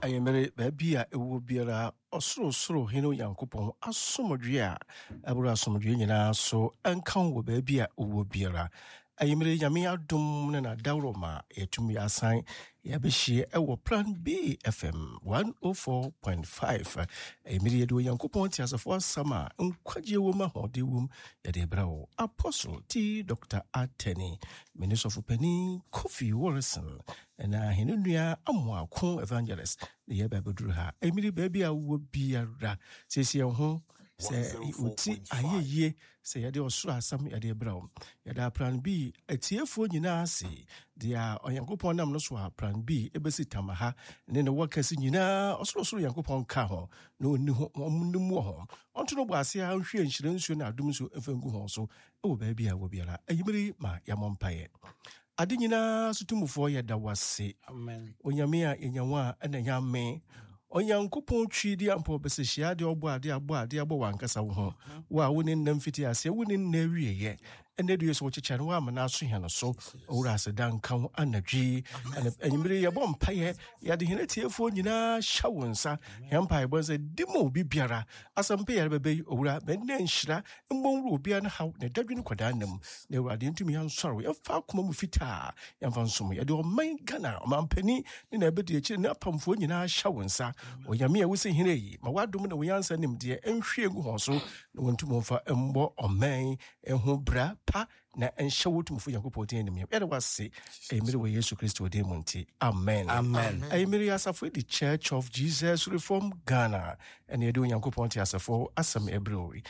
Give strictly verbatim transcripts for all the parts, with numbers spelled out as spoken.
ayemere baby a ewo biara osoro soro hino yankopon asomodwe a abura asomodwe nyina so ankan wo baby a ewo biara ayemere nyame adom na na dawroma etumi asan ya behie ewo Plan B F M one oh four point five ayemere yedo yankopon ti asafo asama nkwaje wo ma hode wom ya de brawo Apostle T Doctor Ateni Minister of Penny Kofi Warrison na hinunua amwako evangelist the ye babeduru ha ayemere baby a wo biara sesi ho se uti ayeye se yade osoro asam yade brawo yada Plan B etiefo nyina ase dia oyankopon nam no so ha Plan B ebesi tamaha ne ne wakasi nyina osoro soro yankopon ka ho na onni ho omnimu ho onto no boase ha hwe nhire nsuo na adom so efengu ho so e baby a wo biara ayimiri ma yamompaye ade nyina sutumufo yeda wase amen onyame a enyanwa ana nyame onyankopon twidi ampo besehia de obo ade abo ade abo wankasa wo ho wa woni nnam fiti ase woni nna wieye ene de yeso chicha no amana so hia no so owura sedan kan anadwi anyimire ye bom paye ya de hina tiefo nyina shawonsa hempa ye bonse dimo bibiara asampe ya bebe owura benne nhira mbonru obia na haw ne dadwi ne kwada nam na ewrade ntumi ansoro ye fa koma mu fita ye mfa nsom ye de o man Ghana mampani ne na ebedi echi ne apamfo nyina shawonsa oyame a wusi hina yi ma wadom na woyansa nim de enhwe gu ho so na wontum mfa embo oman ehu bra pa na enshawutum fu yankopon tin nim yɛ wase emiri wo Yesu Kristo de munti amen amen emiri asafo the Church of Jesus Reform Ghana ene de yankopon ti asafo asam ebrewi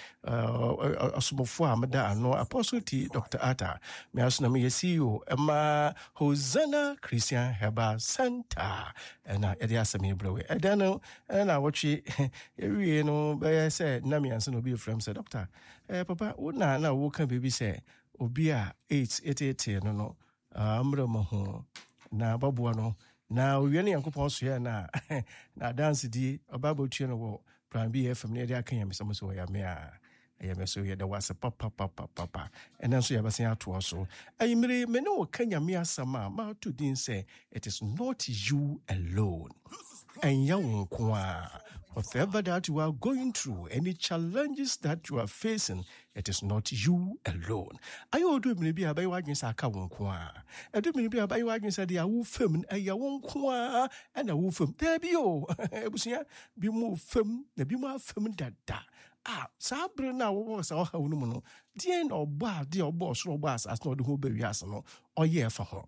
uh asomofo amada ano Apostle T Doctor Ata me asuna me C E O ema Hosanna Christian Herbal Center na ede asam ebrewi edano na wotwe ewie no be say na me ansa no be from say doctor eh papa wo na na wo kan baby say obi a eight eighty no no amra maho na babua no na owiane yankopon so ya na na dance di obabo tue no wo Plan B F M ne dia kan yamsam so ya me a ya me so ya da wase papa papa papa ena so ya basen ato so ayimire me no kanya me asama ma to din say it is not you alone and young kwa whatever that you are going through, any challenges that you are facing, it is not you alone. Ayo do me be abai wagin sa ka won kwa e do me be abai wagin sa dia wo fam e ya won kwa e na wo fam da bi o ebusia bi mu fam na bi mu afam dada ah sabre na wo sa o ha wo no no die na obo a die obo so obo as as no de ho ba wi as no oye fa ho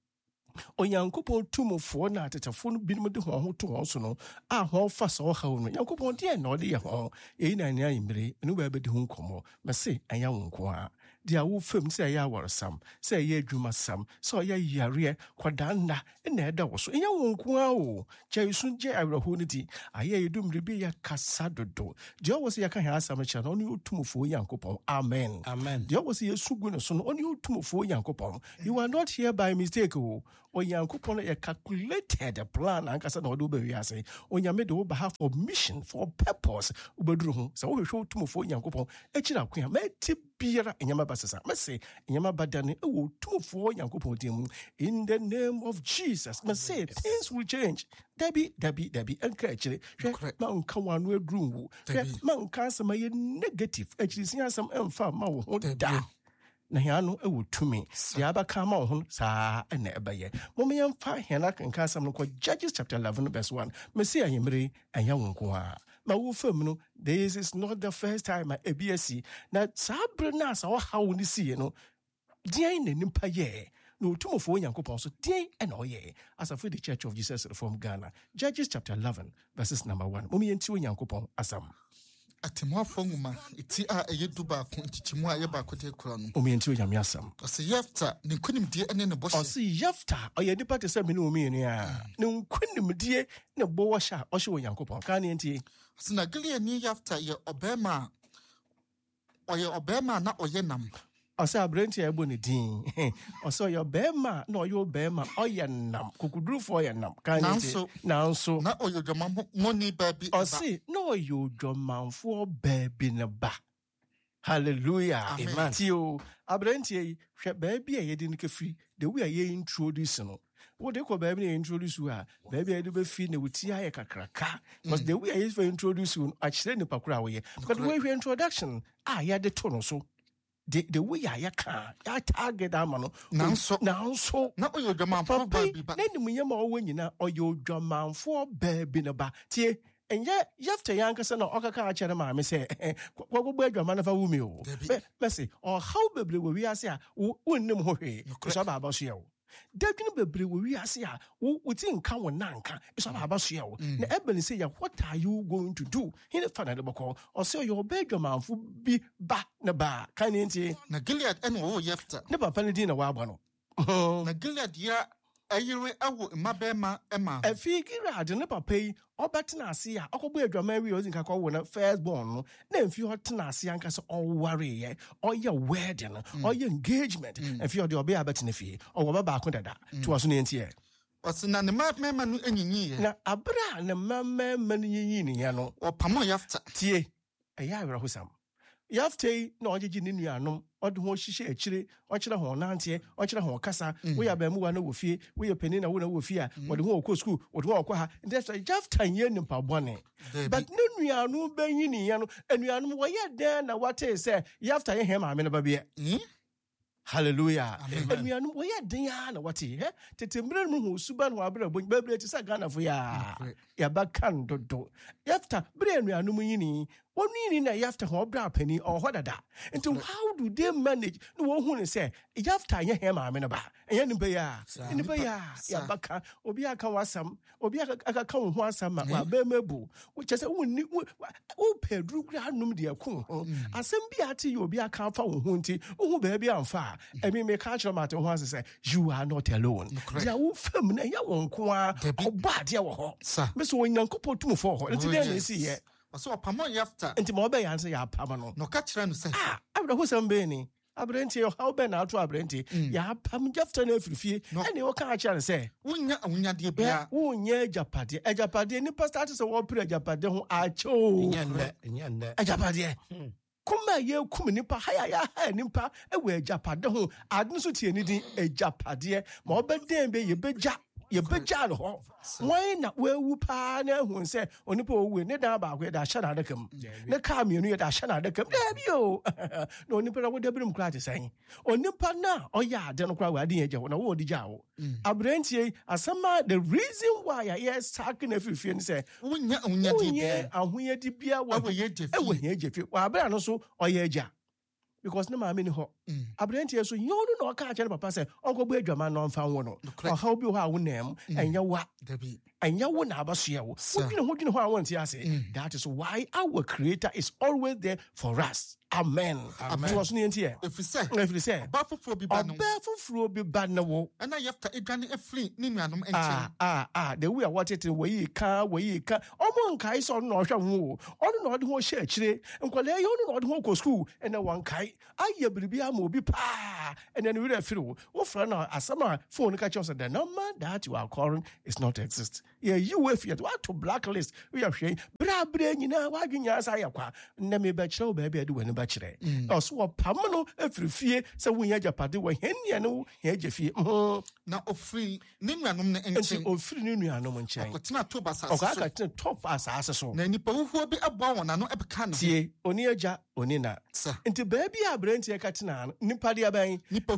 onyankopon tumofo na atetafo no binom de ho ho to ho so no a ho fa so ha no yankopon de na ode ye ho e na nya yimire no ba bedi ho nkomo me se anya wonko a de a wo fam se ya warsam se ya adwuma sam se ya yare kwada nna na eda wo so enya wonko a o chaisu je awraho ni di aye edum de bi ya kasa dodo de wo se ya kan ha asam cha no ni tumofo yankopon amen amen de wo se yesu gu no so no oni tumofo yankopon you are not here by mistake o Onyankopon e calculated the plan ankasa na odo be wiase onyame de wo behalf of mission for purpose ubeduru ho se wo hwehwe tumofo Onyankopon e kira kwa ma ti biara enyama basesa me say enyama badane e wo tumofo Onyankopon dem in the name of Jesus me say things will change dabi dabi dabi enka kire hwe ma nka wanu eduru wo hwe ma nka asema ye negative e kire sin asem emfa ma wo ho da na hiano e wotumi ya baka ma ho saa na ebaye momyam fa hiana kan kasam no ko Judges chapter eleven verse one mesia yemre anya wonko a ma wo fam no this is not the first time a B S C na sabre na sa wo hawo ni sie no dien na nimpa ye no tumofo Onyankopon so dien e na oye asafo the Church of Jesus Reform Ghana Judges chapter eleven verses number one momyenti Onyankopon asam atemwafo nguma iti a eyeduba ko ntichimu a yeba kote kura no omienti onyame asam ose Yefta ne nkunimdie ene ne boshe ose Yefta oye nipa te se me ne omienu a ne nkunimdie ne bo washa ohye Onyankopon ka ne ntie ose na Gileani Yefta ye obema oye obema na oye nam ose abrenti ebo ne din ose oye obema na oye obema oye nam kokudurufo oye nam ka ne ntie nanso na oye dwama moni baby ose na oye dwamanfo baby ne ba hallelujah amen tio abrenti hwe baby e yedi ne kafiri the way ye introduce no what they call baby introduce you are baby I do be feel with tia kakraka because the way I used to introduce you actually in pakura way because the way we introduction ah yeah the tone so the the way I can I target that man now so now so na oyo dwaman for baby ba na ni munyama o wanyina oyo dwaman for baby no ba tie and yet after yanka say no okaka a chere ma me say kwagbo adwama na fa wumi o me say or how bebre we ase a wonnim ho hwe so ba ba so ye o dadwin bebre we ase a wuti nka wona nka so ba ba so ye o na ebeni say what are you going to do in the final boko or say your bedroom fo bi ba na ba kan nti na Gilead ene wo Yefta ne papa ne din na wa aba no na Gilead ya ayire awo mabema ema afi Gilead ne papa yi obetena ase a akobo adwama wi ozin ka ko na first born no na mfi hotena ase anka so worry ye oye wedding oye engagement afi ode obe abetena fi owo ba ba ko dada to aso ne ntie osina ne mama no anyinyi na abra ne mama man yinyi ne ya no opamo Yefta tie eya awra hosam Yefta na ojeji ne nuanom ode ho hihye akire okire ho nante okire ho kasa we ya ba mu wa na wo fie we ya pani na wo na wo fie a ode ho okọ school ode ho okọ ha Yefta Yefta ye nimpa bone but ne nuanom banyini ya no anuanom wo ye den na wate say Yefta ye hem ame na ba bia hallelujah anuanom wo ye den ya na wate he tete mbre mu ho suba no abra bo bebre ti sa Ghana fo ya ya ba kan dodo Yefta bre anuanom yini Only in a Yefta ho bra penny or what da. And to how do they manage? No one say Yefta ye hema amenaba. And yen beya. In beya ya baka obia kan wasam obia aka kan ho asam ma be mebu. Which say woni wo pedru gra num de akun ho. Asem bia ati you obia kan fa wo ho nti wo be bia amfa. Emi me ka chiro mate ho ase say you are not alone. Dia wo fam na ya won ko a oba de wo ho. Me so onyankopɔ tumfo ho. Nti dey na si ye. So opamo Yefta Enti mo be yanse ya pam no no ka kire no say ah abra ho sam be ni abrenti how be na ato abrenti ya pam Yefta na afirifie ene wo ka kire say wonya awunyade bia wonya ajapade ajapade ni pastor say wo pere ajapade ho acho nya nne nya nne ajapade kuma ye kum nipa haya ya ha nipa e we ajapade ho adno so tie ni din ajapade ma obeden be ye beja ye beja no ho why na we wu pa na hu se onipa owu ne da ba kwe da hya na adakam ne ka mienu ye da hya na adakam da bi o no onipa wo da birim kra te san onipa na oya ade no kra wa ade ye je na wo di ja wo abrentie asama the reason why I yes talking efifie ni se wonya wonya di bia ahoye di bia wo ye je fi e wo ye je fi wa abra no so oya eja because ne ma me ni ho abrentie so yono na oka akere papa say onko bu adwama no mfa wo no o how bi ho a wo nam enye wa dabi enye wo na abaso ye wo wodwene ho dwene ho a won ti ase that is why our creator is always there for us amen amen was ni ntie if you say if you say ba foforo bi ba no ba foforo bi ba na wo ana Yefta edwane afri ni nuanom enche ah ah ah the way what it we ka we ka omo nkai so no hwa wo ono no de ho hye akire nkwale ye ono no de ho ko school ene wan kai aye biribi ama obi pa ene no we afiri wo wo fra na asama phone ka choose the number that you are calling is not exist yeah you if you want to blacklist we are hwe bra bra nyina wa dwenya asa yakwa na me ba kire wo ba bia de wani ba kire also pam no afirifie se wo nya japade wo henia no ya jefie na ofri ni nuanom ne enche nti ofiri ni nuanom nchen okotena to basa so okaka tena top asase so na nipa huhuo bi aboa wona no ebeka no tie oni aja oni na nti baabi abrantie ka tena nipa dia ban nipa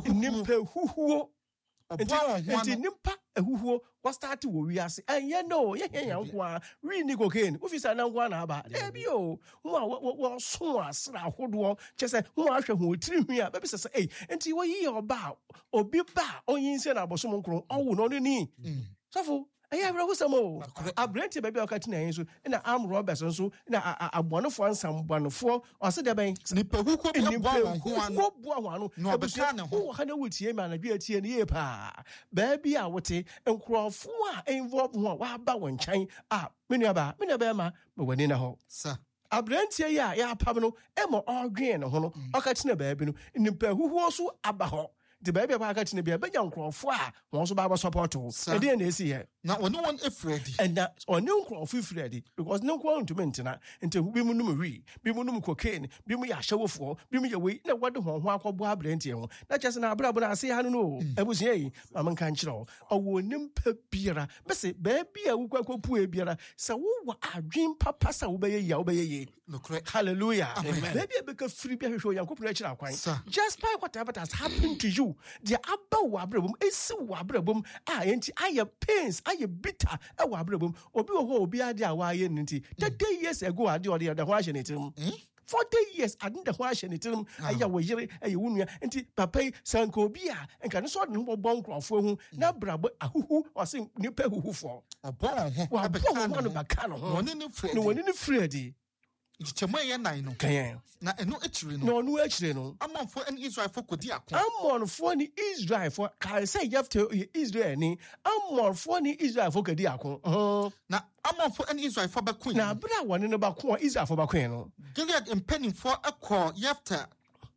huhuo aboa nti nipa ehuhuo wa start wo wiase enye no ye ye yankwa wi ni cocaine ofisa na nkwa na aba e bi o ho a wo so asra ahodo chese ho ahwe ho tiri hwi a be sese eh nti wo yi oba obi ba onyin se na abosom nkro owo no ni safo eya bra husamo abrenti baby okatina yin so na am robbers nso na abonofo ansambonofo ose de ben nipa huko bi aboa ho ano boa ho ano no obeka ne ho wo ha na wutie ma na dwe atie ne ye pa baabi a wote nkrofo a involve ho wa ba won chan a menu aba menu aba ma me wani na ho sa abrantie ya ya pam no e mo odwen ne ho no okatina baabi no nipa huhuo so aba ho the baby about to be a big young crowd for once about support. And then they see it. Now, no one is ready. And that or no crowd feel ready because no one to maintain until we will numeri, be monum cocaine, be me a show for, be me away. Now, what the one walk of Boabentio, not just an abra, but I say, I don't know. I was yea, Mamma Canchro, or would Pira, Bessie, baby, a woo poor beer. So, what I dream papa, so obey ye, obey ye. No, correct. Hallelujah. Maybe because free beer show young couple just by whatever has happened to you, the abba wabrabum is so wabrabum. I ain't I have pains, I have bitter, a wabrabum, or be a whole be idea why ain't thirty years ago, I do the other Washington. Forty years, I didn't Washington. I was here, a woman, and Papa Sanko Bia, and can sort no bon for whom now brabo who was in New Pehu for. A bon, one of a cannon, one in the Freddy. It's a way and I know. Can now, no, it's no, no, actually, no. I'm on for an Israel for Kodia. I'm on for any Israel for I say you have to Israel. I'm on for any Israel for Kadiako. Now, I'm on for an Israel for Baquin. Now, but I want to know about Israel for Baquino. Gilead and penning for a call, you have to.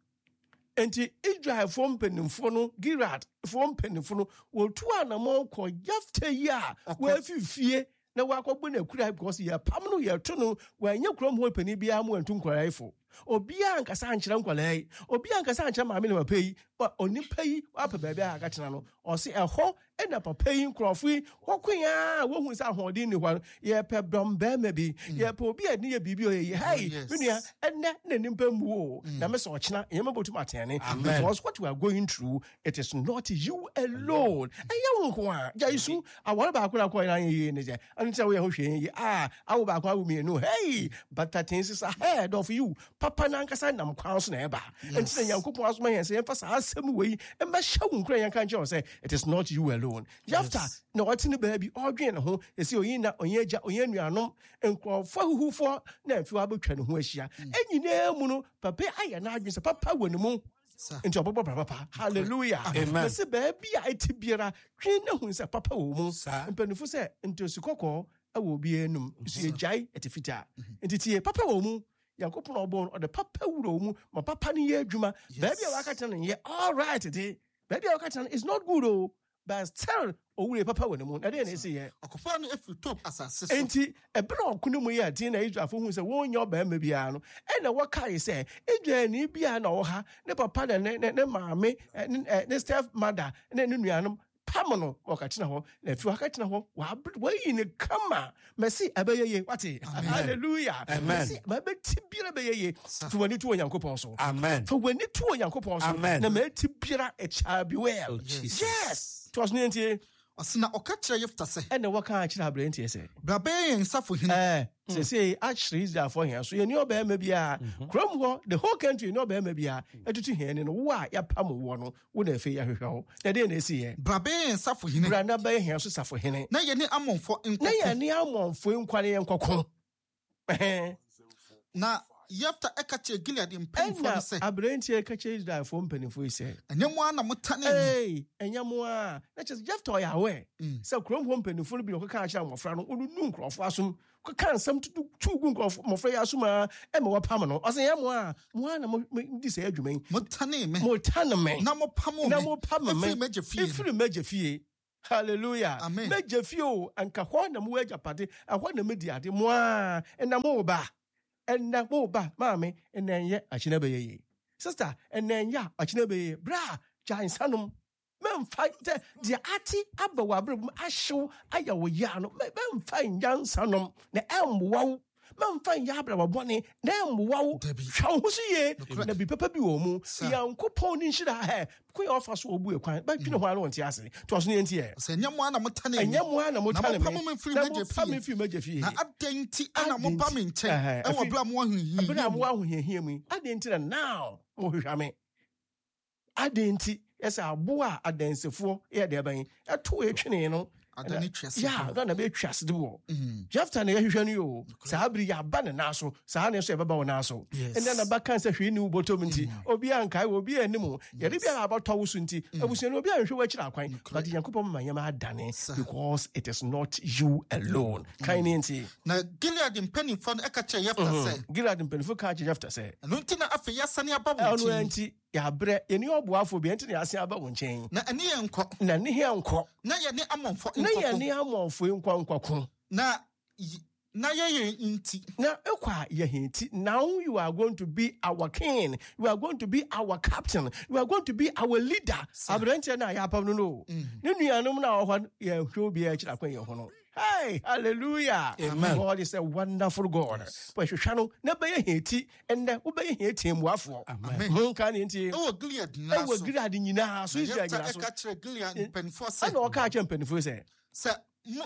And the Israel from Penninfono, Girat from Penninfono, will two and a more call Yafta ya, where if you fear. Na wako bune kura because ya pamno ya tono wa nya krom ho pani bia mo antu nkwara ifo obi ankasa ankyira nkwara yi obi ankasa ankyira maame na papai wa onipa yi wa pa baabi aka tena no o se eho ena papai nkrofo yi hokwan wo hu sa hodin ni hwa ye pe dom ba ma bi ye pe obi ani ye bibi o ye hey menua enne na nimpa mu o na me so okina ye mabotu matene because what we are going through it is not you alone eya wo a jaisu awara ba akura ko na ye ne je anti we ho hwe yi ah awo ba kwa wo mi no hey but that things is ahead of you papa na nkasa nam kwan so na eba enti na yankopon asoma yen se yen fa sa asem we e ma hya wo nkran yan kan je say it is not you alone after na wati ne baby odwen ne ho e se oyin na onye agya onye nuanom enkrofo huhufo na afi wa betwa ne ho ahia enyina mu no papa aya na adwen se papa woni mu into papa papa hallelujah amen se baby a etibiera twen na hu se papa wo mu mpanufo se into sikoko awo bi enum su ejai etifita entitie papa wo mu yankopon obon or the papa wuro mu ma papa ne ye adwuma baby a wakata ne ye all right today baby a wakata is not good oh but still owure papa woni mu na dey na say ye akofo no efi top asase so enti ebere okunu mu ye tin na Israelfo hu se won nye oba ma bia no e na wakai se Israel ni bia na wo ha ne papa ne ne maame ne step mother ne ne nuanom pamono wakati na ho na fi wakati na ho wa yi ne kama merci abayeye wati hallelujah merci mabeti bira bayeye for wani to Yankopon so amen for wani to Yankopon so na meti bira it shall be well yes to was ntie osina okachira yefta se e na waka achira abrenti se brabe yen safo hine eh se say actually is there for here so ye ni oba ma bia krom ho the whole country no oba ma bia etutu here ni no wo a ya pam wo no wo na fe ya hwehwe ho na dey na si ye brabe yen safo hine bra na ba here so safo hine na ye ni amonfo nkoko na ye ni amonfo nkwale ye nkoko eh na yefta ekache Gilead mpanifo se abrenti ekache Israel fo mpanifo se enyemo ana mutane eh enyemo a na just yefta ya we se krom ho mpanifo bi okaka achira mofra no onu nkrofo asom ka nsam tu gu nkrofo mofra ya asoma e me wapam no ose yemo a mo ana mo di se adwuman mutane me mutane me na mo pam me na mo pam me meje fie ifiri meje fie hallelujah meje fie o anka ho na mo agapade ahọ na medi ade mo a na mo ba and na mo ba mama and then ye achina be sister and then ya achina be bra jan sanum men fight the ati aba wa brum ahyew aya wo ya no men fight jan sanum na emwo men fight ya bra bone na emwo hwa ho so ye na bi papa bi wo mu Yankopon ni nhira he ko ya ofa so obu ekwan ba twine ho alo nti ase to so ne nti e se nyamo ana mutane nyamo ana mutane me me firi meje fie na adenti ana mo ba me nchen e wo bra mo ahunhi bra mo ahunhi mu adenti na now mo hwehwa me adenti esa abo a adensefo ye de ban eto etwene no adani twese ya na be twase de wo jafta na yehwehwa no yo saabri ya ba na naso saa ne so e baba wo naso ende na ba kan se hwe ni ubotom nti obi ankai obi animu ye de bia abato wo so nti abusuani obi anhwe wa kira kwan but Yankopon manyama adane because it is not you alone kan ni nti na Gilead mpanifo no eka che yefta se Gilead mpanifo ka che yefta se no nti na afi yasane aba wo nti ya bre ye ni oboafo bi enti na ase aba wo nchen na ene ye nkɔ na ne he nkɔ na ye ne amonfo na ye nkɔ ne amonfo nkɔ nkɔko na y- na ye ye inti na ekwa ye henti now you are going to be our king, you are going to be our captain, you are going to be our leader abrante na ya pam no no ne nuanom na wo hɔ ye hwe obi a kyira kwan ye ho no. Hey, hallelujah. Amen. God is a wonderful God. But you shall never hate and then obey hate him. Waffle. Amen. Who can inti? oh Gilead I na was so glad in you now. So is ye there. ta e ka kyerɛ Gilead mpanifo I sɛ know catch him penny say. sɛ mo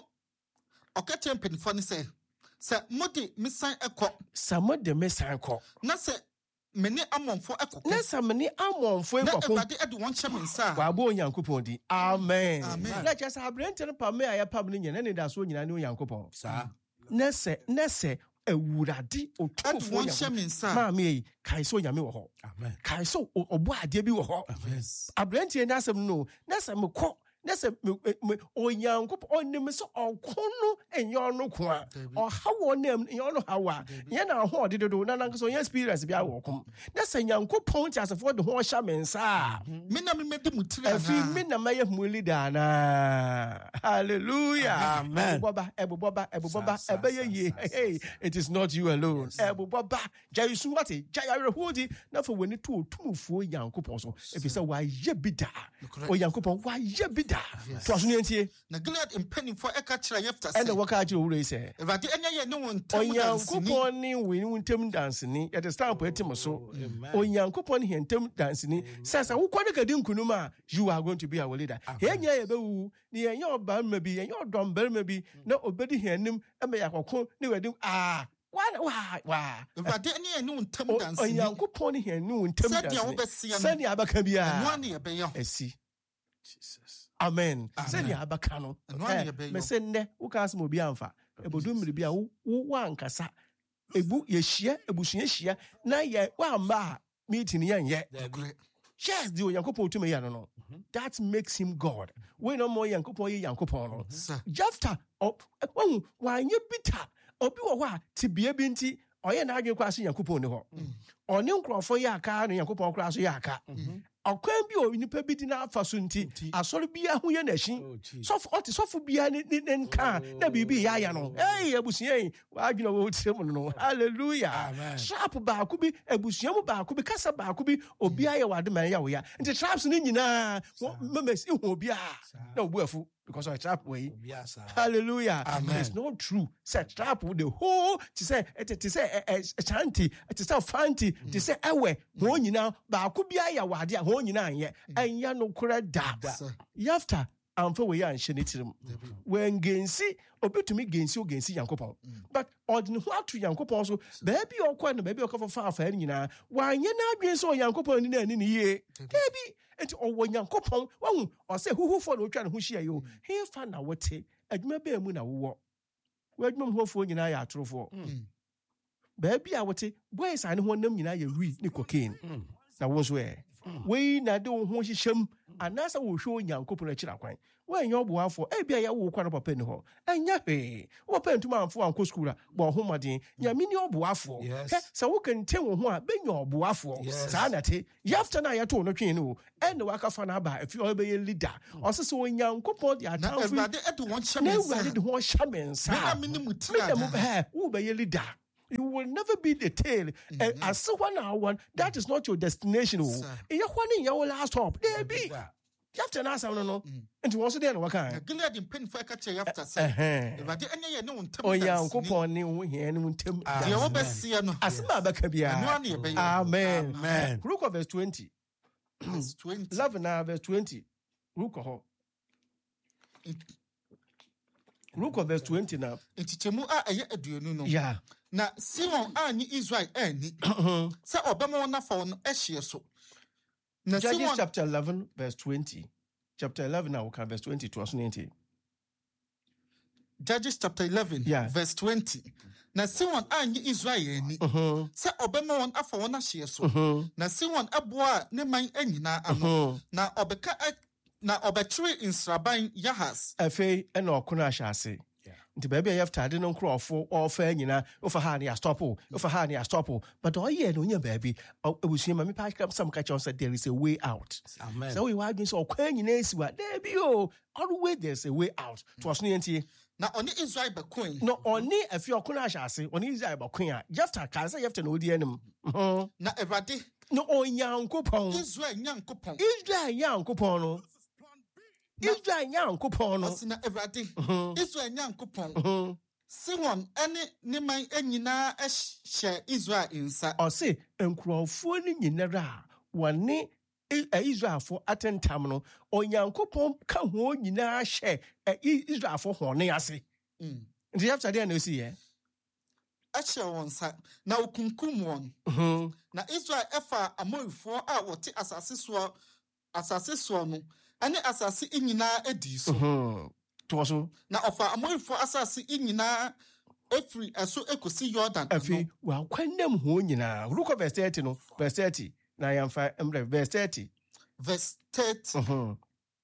ɔka kyerɛ mpanifo ne sɛ sɛ mode mesan ɛkɔ Some of the messiah call. na sɛ me ne amonfo ɛkɔkɔ Let's have many amon for na him. Awurade ɛde wɔn hyɛ me nsa a Wabo Yankupon di. Amen. Amen. Let's just have Brenton Pame. I have public and any that's when you know Yankupon. Sir. Nesse, Nesse, a woodadi or two ɛde for wɔn hyɛ me nsa a Mammy, Kaiso Yami wɔ hɔ. Amen. Kaiso or boy, dear be wɔ hɔ. Yes. Abrante and asem no na sɛ mekɔ na sɛ onyankopɔn ɔnim sɛ ɔko no ɛnyɛ ɔno ko a ɔha wɔ nam ɛnyɛ ɔno haw a yɛn na ho ɔde dodo na nanka sɛ ɔnyɛ experience bi awɔ kom na sɛ nyankopɔn te asefoɔ de ho ɔhyɛ me nsa a me na me medi mu tiri afi anaa me na mayɛ mu leader anaa hallelujah Amen. ɛbobɔba ɛbobɔba ɛbobɔba Sa, sa, ɛbɛyɛ sa, yie sa, sa, hey it is not you alone ɛbobɔba gyae su wate gyae awerɛhoɔ di na fa w'ani to otumfuo nyankopɔn so ɛfiri sɛ wayɛ bi daa ɔnyankopɔn wayɛ bi daa to aso ne ntie na Gilead mpanimfo ɛka kyerɛ Yefta ɛna sɛ wɔka kyerɛ owura yi sɛ Awurade ɛnyɛ yɛ ne wo ntam danseni onyankopɔn ne wo ntam danseni yɛde stamp atim so onyankopɔn ne hɛ ntam danseni sɛ sɛ wokɔ ne kadi nkunum a you are going to be our leader yɛnyɛ yɛbɛwu ne yɛnyɛ ɔbarima bi yɛnyɛ ɔdɔmbarima bi na obɛdi hɛ anim ma yɛakɔko ne wɔadim a wa wa wa Awurade ɛnyɛ yɛ ne wo ntam O- danseni onyankopɔn ne hɛ ne wo ntam sɛdeɛ danseni wobɛsia no sɛnea abɛka ɛno biara a ne yɛbɛyɛ ho asi Jesus. amen sɛnea abɛka no Ɛno a ne yɛbɛyɛ. mɛsɛ nnɛ woka asɛm obi amfa ɛbɛdu mmere bi a wo- wo- woankasa ebu yɛhyia abusua hyia na yɛ woamba a meeting yɛnyɛ Nokorɛ. yes deɛ onyankopɔn tumi yɛ no no that makes him God wei na ɔma onyankopɔn yɛ nyankopɔn no Sir. Jefta ɔ- wahu wanyɛ bita obi wɔ hɔ a tebea bi nti ɔyɛ n'adwene kɔ ase nyankopɔn ni hɔ ɔne nkurɔfoɔ yɛ aka ne nyankopɔn koraa so yɛ aka ɔkwan bi a onipa bi di n'afa so nti asɔre biara ho yɛ n'akyi Oh, Jesus. sɔfo ɔte sɔfo biara ne ne ne nka a, na biribi yɛ ayɛ no ɛy abusua yi wadwene wɔ tirim no no hallelujah Amen. trap baako bi abusua mu baako bi kasa baako bi obiara yɛ wade ma ɛyɛ wo ya nti traps no nyinaa mɛmɛ ihu obiara na obu afu because ɔyɛ trap wɔ yi Yes, sir. hallelujah Amen. it's not true say trap with the whole to say to say chanty to say fanti to say ewe ho nyina baako bia ya wade a ho nyina anyɛ ɛnyɛ no kora da Sir. yafta amfa we ya nhyɛ ne tirim when gensi obetumi gensi o gensi yankopɔn but ɔde ho ato yankopɔn so baabi a ɔkɔ na baabi a ɔkɔ fa afa nyina wanyɛ na adwen so yankopɔn ni na ani ne yie dabi enti ɔwɔ nyankopɔn wahu ɔsɛ huhufo na otwa ne ho hyia yi o hefa na wote adwuma bɛɛ mu na wowɔ w'adwuma mu hɔfoɔ nyinaa yɛ atorofoɔ baabi a wote boys a ne ho nam nyinaa yɛ wi ne cocaine na wo nso ɛ wei na de wo ho hyehyɛm anaasɛ wohwɛ onyankopɔn akyiri akwan woanyɛ ɔboafoɔ ebi a yɛwo kwa no papa ni hɔ ɛnyɛ hwee wopɛ ntumi amfo ankɔ skul a bɔ ɔho mmɔden nyame ne ɔboafoɔ Yes. hɛ sɛ wokɛnten wo ho a bɛnya ɔboafoɔ Yes. saa na te yɛfta no a yɛtoo no twee no o ɛne waka fa no aba afi ɔbɛyɛ leader ɔse sɛ onyankopɔn de na atamfo Awurade ɛde wɔn hyɛ na me awurade nsa de ho ɔhyɛ me nsa me na a me ne mu tiri Make them anaa hey, who be your leader. You will never be the tail. And as one hour, that is not your destination. Oh. Sir. You one in your last stop. There be. You have to ask no no. And to also then what na kind? Gilead mpanimfo ɛka kyerɛ Yefta sɛ Eh. Awurade ɛnyɛ yɛ ne wo ntam Oh yeah, danseni uncle Pony, we hear him tell me. deɛ wobɛsia no Asma bakabia. ɛno a ne yɛbɛyɛ Amen. Amen. Look of verse twenty. Verse twenty. eleven now, verse twenty. Look of Look of verse twenty now. Ntikyɛmu a ɛyɛ aduonu no Yeah. na Simon anyi Israel anni sɛ ɔbɛma wɔn afa wɔn ɛhyeɛ so na Judges Simon chapter eleven, verse twenty. Chapter eleven now, okay, verse twenty to us ninety. Judges chapter eleven Yeah. verse twenty na Simon anyi Israel anni Uh-huh. sɛ ɔbɛma wɔn afa wɔn ahyeɛ so Uh-huh. na Simon aboa ne man nyinaa ano Uh-huh. na ɔbɛka ɛ- na ɔbɛkyere nsraban Yahas Afei ɛna ɔko no ahyɛ ase nti baabi a yɛfta de no nkurɔfo ɔfa nyina wofa ha ne stop o wofa ha ne stop o but ɔyɛ no nya baabi abusua ma mepa some ka kyerɛ sɛ there is a way out Amen. sɛ woyɛ wadwen sɛ ɔkwan nyina asi wa daabi o always there's a way out to ɔso no yɛntie na ɔne Israel bɛkoe no ɔne afi ɔko no ahyɛ ase ɔne Israel bɛko a Jefta ka sɛ Jefta na ɔdi anim Mhm. na Awurade no Onyankopɔn Israel Nyankopɔn Israel Nyankopɔn no Israel Nyankopɔn no ɔse na Awurade Mhm. Israel Nyankopɔn Mhm. Sihon ɛne ne man nyinaa ɛhyɛ Israel nsa ɔse nkurɔfoɔ no nyinara a wɔne I- ɛ, Israelfoɔ atentam no Onyankopɔn ka ho nyinaa hyɛ ɛ, I- Israelfoɔ hɔne ase Mm. nti Jefta deɛ na ɔsi yɛ ɛhyɛ wɔn nsa na okunkum wɔn Mhm. na Israel ɛfa Amorifoɔ a wɔte asase soɔ asase soɔ no ɛne asase nyinaa adi so Mhm. toɔ so na ɔfa Amorifoɔ asase nyinaa efiri ɛso ekosi Jordan afei wakwanam ho nyinaa wurukɔ verse thirty no verse thirty na yɛmfa mmerɛ verse thirty verse thirty Mhm.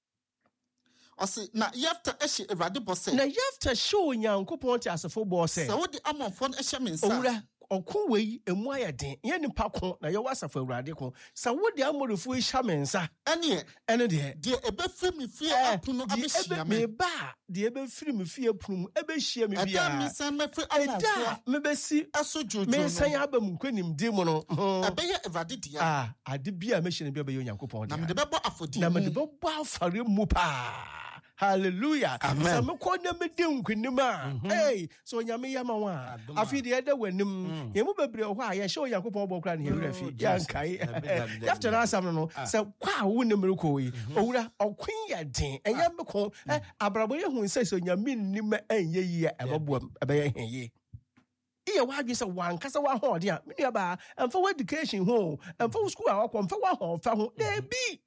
ɔse na Yefta ɛhyɛ Awurade bɔ sɛ na Jefta hyɛ Onyankopɔn te asefo bɔɔ sɛ sɛ wode Amonfoɔ no ɛhyɛ me nsa owura ɔko wei emu ayɛ den yɛ nipa ko na yɛwɔ asafo Awurade ko sɛ wode amorifoɔ yi hyɛ me nsa ɛneɛ ɛne deɛ deɛ ɛbɛfiri me fie ɛ, apono deɛ abɛhyia ɛbɛ- me meba a deɛ ɛbɛfiri me fie pono mu ɛbɛhyia me ɛda biara mesan mɛfiri ɛda Amonfoɔ a mebɛsi ɛso dwoodwoo mensan no aba mu nkwanimdi mu no mhm. ɛbɛyɛ Awurade dea a ade bi a mɛhyɛ no bi a bɛyɛ Onyankopɔn na dea mede bɛbɔ afɔdi na mu mede bɛbɔ afare mu paa hallelujah Amen. sɛ mekɔ na medi nkonim a ei sɛ onyame yɛma wo a Adom a. afei deɛ ɛda w'anim yɛmu bebree wɔ hɔ a yɛhyɛ Onyankopɔn bɔ kora ne yɛwerɛ fi Oh, Jesus. yɛnkae Dabi, dabi, dabi. yɛfta no asɛm no no sɛ kɔ a wo nim rekɔ yi owura ɔko yɛ den ɛnyɛ me ko abrabɔ yɛhu sɛ sɛ onyame nnim ɛnyɛ yie a ɛbɛboam ɛbɛyɛ he yie iyɛ w'adwe sɛ wankasa w'ahoɔden a me nuabaa ɛmfa w'education ho ɛmfa wo school a wakɔ ɛmfa w'ahoɔfa ho daabi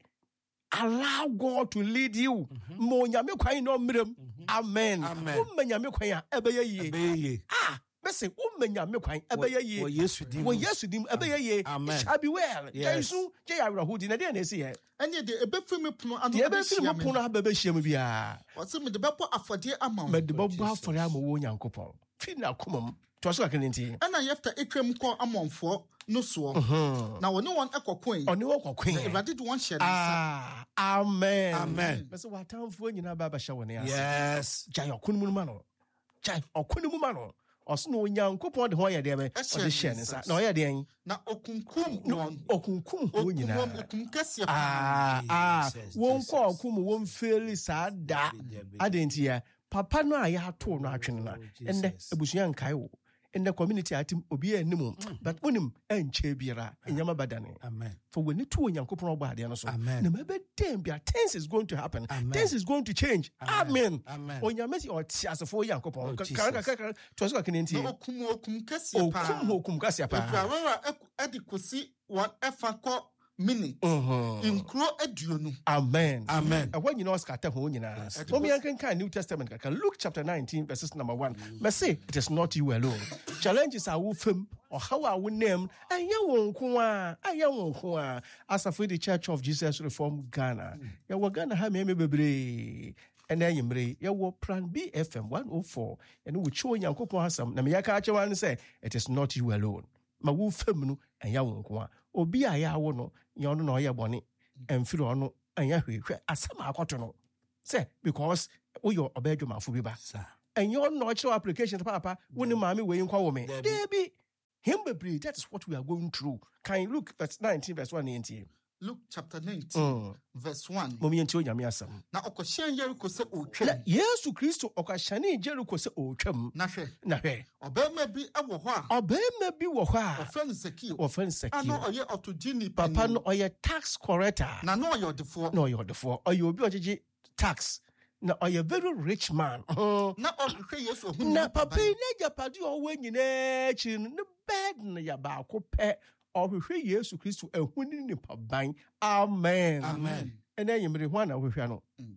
allow God to lead you ma onyame kwan na ɔmmerɛm amen Amen. womma nyame kwan a ɛbɛyɛ yie Ɛbɛyɛ yie. ah mɛsɛ womma nyame kwan ɛbɛyɛ Wɔ yie Yesu din wɔ mu. Yesu dim ɛbɛyɛ yie Amen. it shall be well Yes. gyesu gye yɛ awerɛhodi na deɛ na ɛsi yɛ ɛneɛ deɛ ɛbɛfiri me pono ano deɛ ɛbɛfiri abɛhyia mu me pono aba bɛhyia mu biara ɔse mede bɛbɔ afɔdeɛ ama wo mɛde bɛbɔ afɔre ama wɔ Onyankopɔn fi na akoma mu toa so kakra ne nti ɛna Yefta ɛtwam kɔ Amonfoɔ no soɔ Mhm. na wɔne wɔn ɛkɔkoe ɔne wɔ na kɔkoe Awurade de wɔn hyɛ ne nsa ah amen Amen. mɛsɛ w'atamfoɔ nyinaa ba bɛhyɛ wɔ ne ase Yes. gyae ɔko no mu no ma no gyae ɔko no mu ma no ɔso na Onyankopɔn de ho ayɛ deɛ bɛ Ɛhyɛ ɔde ne hyɛ ne nsa. nsa na ɔyɛ deɛn na okunkum wɔn ɔkunkum ho okum nyinaa wɔn okum kɛseɛ paa ah ah Jesus, wɔn Jesus. kɔ ɔko mu wɔn feli saa da Dabi, dabi. ade nti ya papa no a yɛato no atwene no Oh, ɛnɛ Jesus. abusua nkae wo ɛnɛ community atim obi anim but wonim ɛnkyɛ biara ɛnyɛma badane Amen. for when to Onyankopɔn ɔbɔ adeɛ no so Amen. na mɛbɛdɛn bia things is going to happen Amen. things is going to change amen Amen. onyame si ɔte asefo Onyankopɔn Oh, Ka- Jesus. kara kara to so ka nti na okum okum kɛseɛ paa okum ho okum kasia pa Ekurawara ɛk- ɛde kosi wɔn ɛfa kɔ minute mhm nkuro aduonu amen Amen. ɛhɔ nyinaa ɔskata ho nyinaa Yes. wɔn yɛn kankan New Testament kaka Luke chapter nineteen verses number one mɛse it is not you alone challenges a wofam ɔhaw a wonam ɛnyɛ wɔn nko a ɛnyɛ wɔn nko a asafo the Church of Jesus Reform Ghana yɛwɔ Ghana ha mɛmɛ bebree ɛnɛ yɛmmerɛ yɛwɔ Plan B F M one oh four ɛne wotwe Onyankopɔn asɛm na meyɛka akyerɛ wa no sɛ it is not you alone ma wofam no ɛnyɛ wɔn nko a obi a yɛawo no nyɛ ɔno na ɔyɛ bɔne ɛmfiri ɔno ɛnyɛ hwee hwɛ asɛm a akɔto no sɛ because woyɛ ɔbɛyɛ dwomafo bi ba Sir. ɛnyɛ ɔno na ɔkyerɛ wo application papa wo ne maame wei nkwa wo me Dabi. dabi him bebree that is what we are going through kan Luke verse nineteen verse one ne yɛntie Luke chapter nineteen Mm. verse one mom yɛntie onyame asɛm na ɔkɔhyɛn Yeriko sɛ na ɔretwam Yesu Kristo ɔkwahyɛne Jeriko sɛ ɔretwam na hwɛ na hwɛ ɔbarima bi ɛwɔ hɔ a ɔbarima bi wɔ hɔ a ɔfrɛ no Sakio wɔfrɛ no a na Sakio ɔyɛ ɔtogyeni papa panin no ɔyɛ tax corrector na na ɔyɛ ɔdefoɔ na ɔyɛ ɔdefoɔ ɔyɛ obi a ɔgyegye tax na ɔyɛ very rich man Mhm. na ɔhwehwɛ Yesu ohun na papa yi n'agyapade a ɔwɔ nyinaa akyi no ne bed no yɛ baako pɛ ɔhwehwɛ Yesu Kristo ɛho ne nipa ban amen Amen. ɛnɛ yɛmmere ho ana wohwehwɛ no Mm.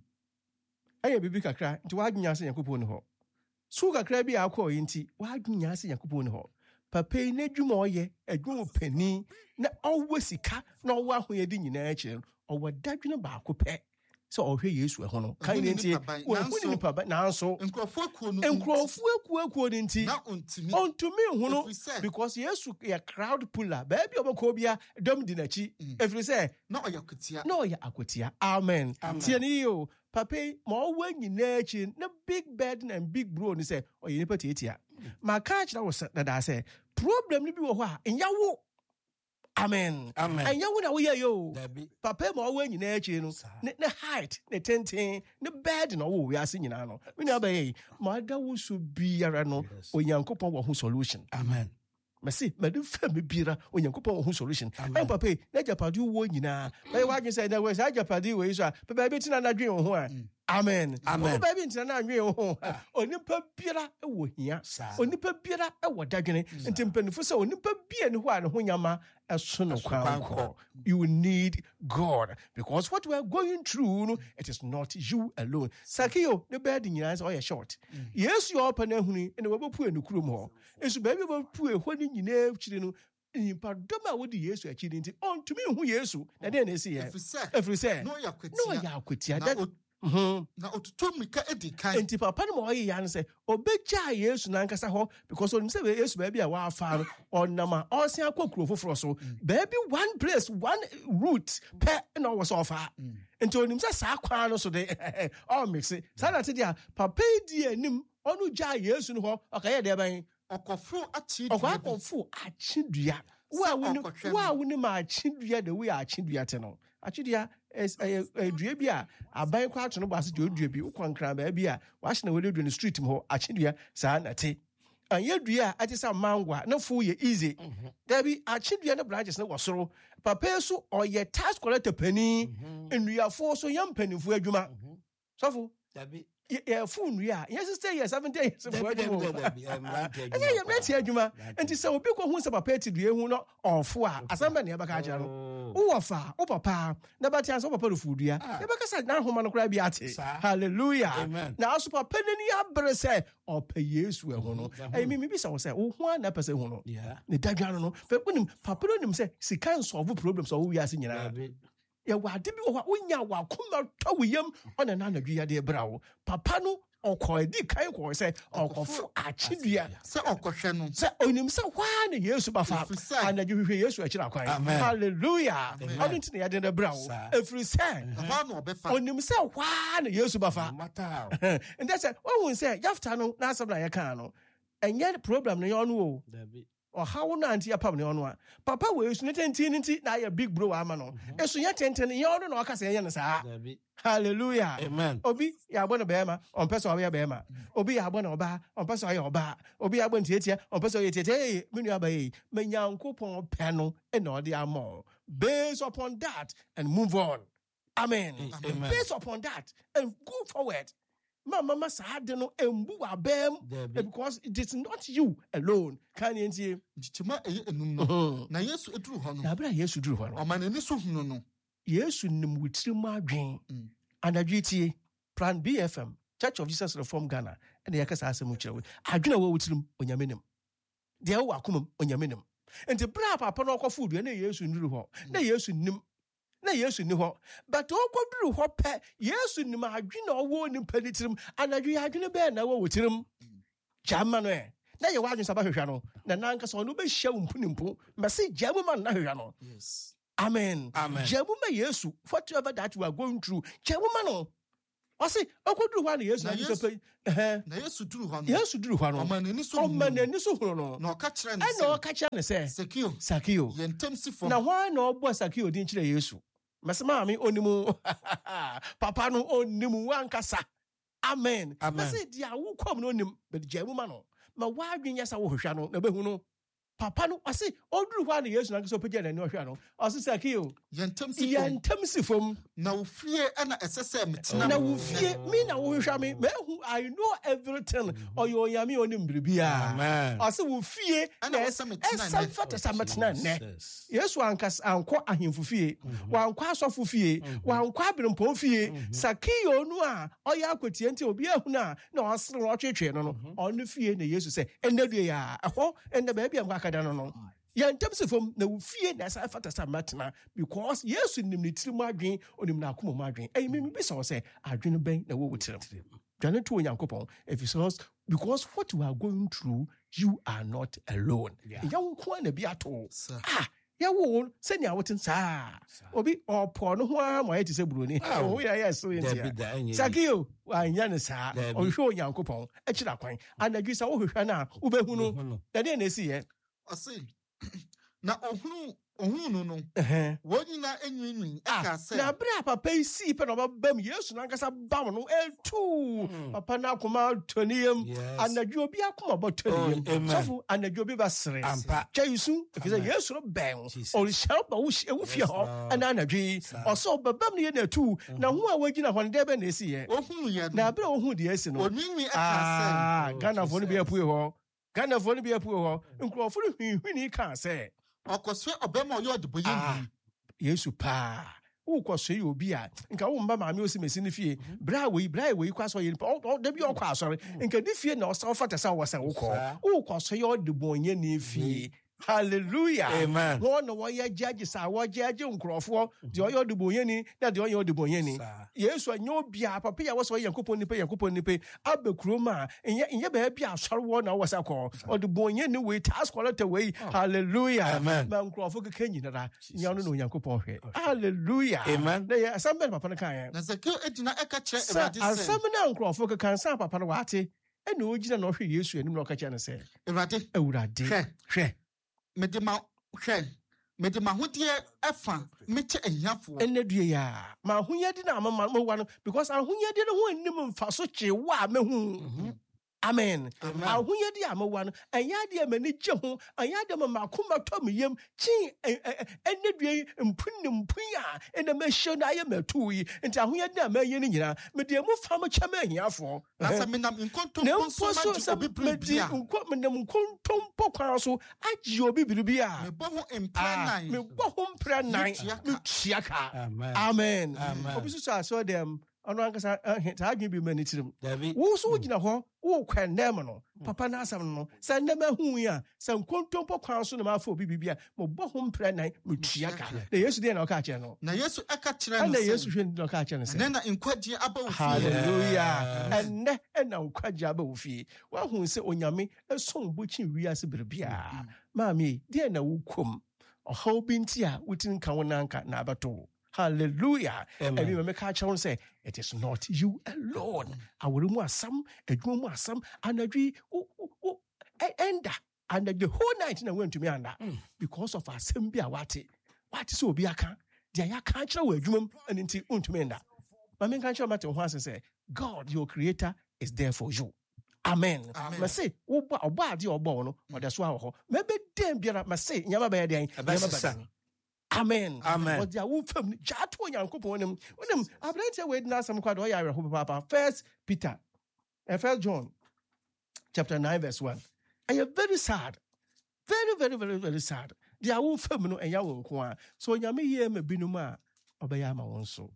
ɛyɛ biribi kakra nti woadwenya sɛ Nyankopɔn ni hɔ so kakra bi a akɔɔ yi nti woadwenya sɛ Nyankopɔn ni hɔ papa yi n'adwuma a ɔyɛ adwuma panin na ɔwɔ sika na ɔwɔ ahoyɛde nyinaa akyerɛ no ɔwɔ dadwene baako pɛ so ohwe Yesu ehho no kan ne ntie wo hu ni paba na so nkrofo kuo no nkrofo akuo akuo ne nti na ontimi ontumi hu no because Yesu ya crowd puller baby obekọ bia dom di nachi every say na oyakutia na oyakutia amen tie ni yo papa ma owa nyina achi na big bed and big bro ni say oye ni patietia ma ka kira wo na da say problem ni bi wo ho a enyawo amen Amen. And you know we yo. Papa ma we nyina achi no. Ne height, ne tenten, ne bed no wo we ase nyina no. We na ba yi. Ma da wo so biara no. Onyankopon wo ho solution. Amen. Merci, ma do fa me biara onyankopon wo ho solution. Ai papa, na japade wo nyina. Ba wa gye say na we say japade we so. Papa bi tina na dwen wo ho a. Amen. Amen. Papa bi tina na dwen wo ho. Onipa biara e wo hia. Onipa biara e wo dadwene. Nti mpanifo say onipa bia ne ho a ne ho nyama you need God because what we are going through, it is not you alone. Sakio, the bed in your eyes are short. Yes, you open a honey and we will put in the crew more. And so, baby, will put a honey in your children. In Padoma, what the years are cheating on to me who yes, and then they say, every say, no, you quit that. Na otutu mika edi kan enti papa no mo ye yan say obeja Yesu na nkasa ho because onim say Yesu ba bia wa afa no onama onsia kokuro foforo so baby one place one route pe na wo so ofa enti onim say sa kwa no so de all mix it sa na te dia papa di anim onu ja Yesu no ho akaye de ban okofo achi okofo achi dua wa woni wa woni ma achi dua de we achi dua te no achi dua es eh dua bi a aban kwa ato no ba se dua bi ukwankran ba bi a wa hye na we dua no street mo achi dua sa na te anya dua ati sa mangwa na fu ye easy da bi achi dua na branches na wosoro papa so oye tax collector pani nnuafo so yam panifo adwuma sofo da bi yeah, phone yeah. Yes, stay here seven days. For yeah, you met here, Juma. And to say, we go home, papa to do who not or four. As I'm near Bacajano. Oh, far, oh, papa. Never chance of papa food, yeah. Never said now, home and crab yati. Hallelujah. Amen. Now, super penny up, say, or pay years well. I mean, maybe someone say, oh, one person who know. Yeah. The Dagano, but when papa him say, she can't solve problems, so we are seeing you. Ya wa de bi wo unya wa kuma tawo yam ona na nadua de brawo papa no okọ di kan ko se okofo achidua se okohwe no se onim se hwa na Yesu ba fa anadwo hwe Yesu akira kwan hallelujah oni ntine ya de de brawo every say hwa no obefa onim se hwa na Yesu ba fa and that's why we say after no na asem na ye kan no enye problem no yo no o or how na anti apam ne ono a papa we su ne tenten nti na ya big bro ama no esu ya tenten ye ono na aka se ye ne saa hallelujah amen obi ya agbo no be ma on person ya be ma obi ya agbo na oba on person ya oba obi ya agbo ntiatia on person ya tiatia eh menu aba yi manyankopon pe no e na ode amon based upon that and move on amen, amen. Based upon that and go forward. Mama mama sad no embu abem because it is not you alone. Can you see? Chima eye enum no. Na Yesu eduru ho no. Na bra Yesu duru ho no. O manani so hunu no. Yesu nim witiri mu adwen. Anadwetie Plan B F M Church of Jesus Reform Ghana. And yakasa asem kire we. Adwena wo witirim onyame nim. De wo akomam onyame nim. Enti bra papa no akofo du na Yesu nduru ho. Na Yesu nim na Yesu ni ho but okoduru ho pe Yesu ni ma adwene owo ni panitirim anadwe adwene be na wo wotirim chama no e na ye wadwene saba hwehwa no na nanka so no be hia mpunimpu mase jamu ma na hwehwa no yes amen amen jamu ma Yesu whatever that we are going through jamu ma no wase okoduru ho na Yesu na Yesu eh na Yesu duru ho no Yesu duru ho no o manani so o manani so huru no na oka kire ne se na oka kire ne se Sakio Sakio yentem sifo na hwan na obo Sakio din kire Yesu Masamami onimu papa no onimu wankasa amen say dia wo kom no onim but jamu ma no ma wadwen yesa wo hwehwa no na behu no papa no ase oduru hwa na Yesu na so pagya na ne hwehwa no ase Sakio yentem sifom yentem sifom na wo fie ana esese metina na wo fie mi na wo hwehwa me mehu I know everything oyo yami onim biribia amen ase wo fie ana esese metina ne fata sametina ne Yesu ankas anko ahemfu fie wankwa asofo fie wankwa abirempo fie Sakio no a oya akwatie nti obi ahu na na osere no twetwe no no onu fie na Yesu se enadu ya eho enne ba bia akada no no Yantam se from na ufie na sa fata sa matena because yes nim ne tiri mu adwen onim na akoma mu adwen. Eh me be so say adwen ben na wo wotirim. Dwane to Onyankopon if it's because what you are going through you are not alone. Yan ko na bi ato. Ah ya wo se nya wotin sa. Obi opo no ho a mo yeti se buroni. Oh ya ya so enti. Sakio anya ne sa. O hwe Onyankopon e kira kwan. Anadwi sa wo hwehwa na wo behu no. Da de na esi ye. Ase na ohunu ohunu no Eh. woni na enwinwin aka se Na bra papa isi pe no bam Yesu na nkasa bam no eltu papa na akoma toniem anadwo obi akoma botoniem sofu anadwo obi basere chaisu efize Yesu no ben o sharp wo ewufie ho ana anadwi oso babam ne na tu na ho a wagina ho de be na esi ye ohunu ye na bra ohunu de esi no onwinwin aka ah se Ghana fo no bi apue ho Ghana fo no bi apue ho nkrofo no hwihwini ka se okoswe obema oyo de boye ni Yesu pa wo kwaswe obi a nka wo mba maame osimesi ne fie bra we bra we kwaso ye o da bi o kwa asore nka di fie na o sa fata sa wo sa wo ko wo kwaswe yo de bonye ne fie. Hallelujah. Amen. One no ye judge sa wo judge nkrofo de oyo de bonye ni na de oyo de bonye ni Yesu anyo bia papa ya wo so Yankopon ni pe Yankopon ni pe abekroma enye enye ba bia asore wo na wo sa ko o de bonye ni we task quality we. Hallelujah. Amen. Ma nkrofo ke kanyi na da nya no no Yankopon hwe. Hallelujah. Amen. Na ya asambel papa na kan na Zakeo edina eka kire sa Ewrade se asam na nkrofo ke kan sa papa na wate ena ogina na hwe Yesu anim na o ka kire na se Ewrade Ewurade hwe hwe me de ma hwe me de ma hodie efa meche ehiafo enedue ya ma hunyade na mama wa no because ahunyade no ho anim mfa so che wa mehu. Amen. Ahunyade amawa no anyade amani gye ho anyade mama akoma to meyam chi enedue mpun mpun a ena ma hye na ya matuyi enti ahunyade amaye ni nyina me de mu fam kyama ahiafo na sa me nam nkontom na so mpo so ma sa obi bibia nko me nam nkontom pokwan so agye obi bibia me bo ho Ah, empire me nine bɔ ho mpra nan Metua me tua ka. Amen. Amen. Amen. Obi so so aso dem ono ankasa saa adwen bi mani tirim. David. Wo so gyina hɔ wo kwa ndem no papa na asam no sa ndem ahu yi a sa nkontompo kwan so na ma fa obi bibia mo bɔ ho mpra nan me tua ka. Na Yesu de na ɔka kyerɛ no. na Yesu eka kire Ana no Yesu se hwɛ na ɔka kyerɛ no sɛ na na nkwagie aba wo fie hallelujah. Ɛnɛ ɛna nkwagye aba wo fie. Wahu sɛ onyame ɛsom bɔkyi wiase berebia. Maame deɛ na wokom ɔhaw bi nti a wotin ka wo nanka na abato. Hallelujah. Amen. Ebi me ka kyerɛ say it is not you alone. Awore mu asam, adwuma mu asam, anadwi o o enda and the whole night na went to me anda because of asem bi a wate. What is obi aka? Dia ya ka kyerɛ wo adwuma mu nti untumi enda. Ma me ka kyerɛ mate ho ase say God your creator is there for you. Amen. Amen. Ma say wo ba oba ade obo no ode so awo ho. Ma be dem biara ma say nyama ba ya den. Nyama ba. Amen. Amen. But there will fam jato Onyankopon nim. Onim abrante we na asem kwado ya ho papa. First Peter. And First John chapter nine verse one. I am very sad. Very very very very sad. There will fam no enya wo nko a. So nyame ye ma binum a obaya ma won so.